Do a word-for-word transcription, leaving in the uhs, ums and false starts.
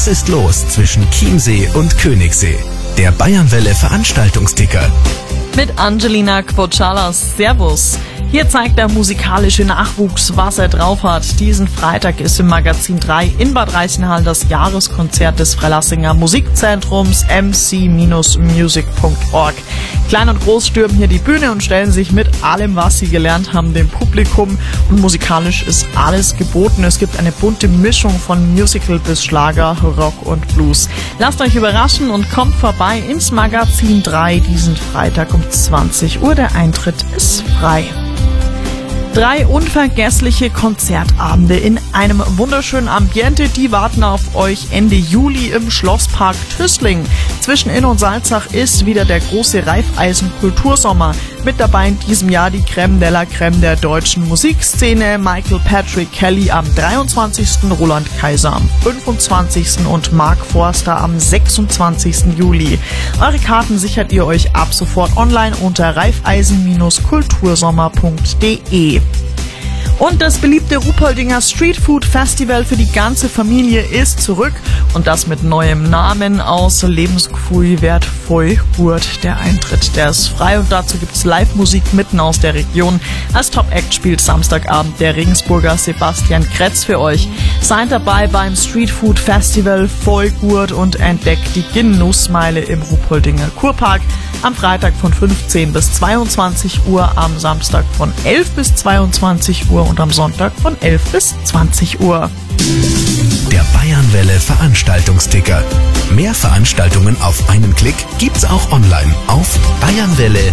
Was ist los zwischen Chiemsee und Königssee? Der Bayernwelle Veranstaltungsticker. Mit Angelina Kvochalas. Servus. Hier zeigt der musikalische Nachwuchs, was er drauf hat. Diesen Freitag ist im Magazin drei in Bad Reichenhall das Jahreskonzert des Freilassinger Musikzentrums m c music punkt org. Klein und Groß stürmen hier die Bühne und stellen sich mit allem, was sie gelernt haben, dem Publikum. Und musikalisch ist alles geboten. Es gibt eine bunte Mischung von Musical bis Schlager, Rock und Blues. Lasst euch überraschen und kommt vorbei ins Magazin drei diesen Freitag um zwanzig Uhr. Der Eintritt ist frei. Drei unvergessliche Konzertabende in einem wunderschönen Ambiente, die warten auf euch Ende Juli im Schlosspark Tüßling. Zwischen Inn und Salzach ist wieder der große Raiffeisen-Kultursommer. Mit dabei in diesem Jahr die Crème de la Crème der deutschen Musikszene, Michael Patrick Kelly am dreiundzwanzigsten, Roland Kaiser am fünfundzwanzigsten und Mark Forster am sechsundzwanzigsten Juli. Eure Karten sichert ihr euch ab sofort online unter raiffeisen kultursommer punkt de. Und das beliebte Ruhpoldinger Street Food Festival für die ganze Familie ist zurück und das mit neuem Namen. Aus Lebensgefühl wird voll gut. Der Eintritt, der ist frei und dazu gibt's Live-Musik mitten aus der Region. Als Top-Act spielt Samstagabend der Regensburger Sebastian Kretz für euch. Seid dabei beim Street Food Festival voll gut und entdeckt die Genussmeile im Ruhpoldinger Kurpark. Am Freitag von fünfzehn bis zweiundzwanzig Uhr, am Samstag von elf bis zweiundzwanzig Uhr und am Sonntag von elf bis zwanzig Uhr. Der Bayernwelle Veranstaltungsticker. Mehr Veranstaltungen auf einen Klick gibt's auch online auf bayernwelle